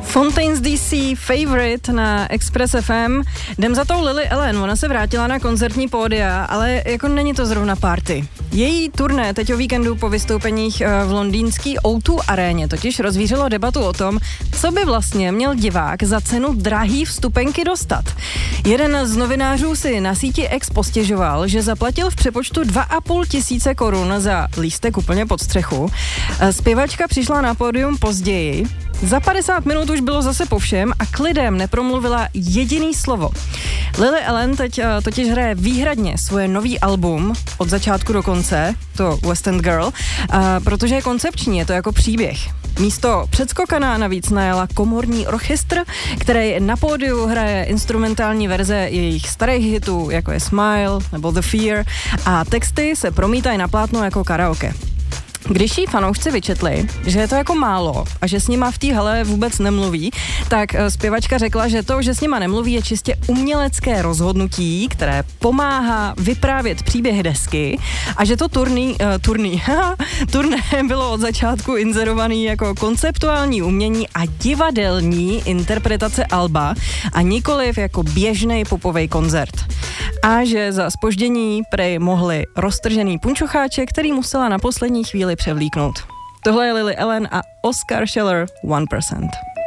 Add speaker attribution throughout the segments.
Speaker 1: Fontaines DC Favorite na Express FM. Jdem za tou Lily Allen, ona se vrátila na koncertní pódia, ale jako není to zrovna party. Její turné teď o víkendu po vystoupeních v londýnský O2 aréně totiž rozvířilo debatu o tom, co by vlastně měl divák za cenu drahý vstupenky dostat. Jeden z novinářů si na síti X postěžoval, že zaplatil v přepočtu 2,5 tisíce korun za lístek úplně pod střechu. Zpěvačka přišla na pódium později. Za 50 minut už bylo zase po všem a k lidem nepromluvila jediný slovo. Lily Allen teď totiž hraje výhradně svoje nový album od začátku do konce, to West End Girl, protože je koncepční, je to jako příběh. Místo předskokana navíc najala komorní orchestr, který na pódiu hraje instrumentální verze jejich starých hitů, jako je Smile nebo The Fear, a texty se promítají na plátno jako karaoke. Když jí fanoušci vyčetli, že je to jako málo a že s nima v té hale vůbec nemluví, tak zpěvačka řekla, že to, že s nima nemluví, je čistě umělecké rozhodnutí, které pomáhá vyprávět příběh desky, a že to turné bylo od začátku inzerovaný jako konceptuální umění a divadelní interpretace alba a nikoliv jako běžnej popovej koncert. A že za zpoždění prej mohli roztržený punčocháče, který musela na poslední chvíli převlíknout. Tohle je Lily Allen a Oscar Scheller 1%.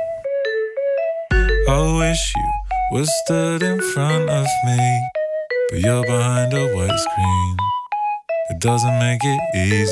Speaker 2: I wish you were stood in front of me, but you're behind a white screen. It doesn't make it easy.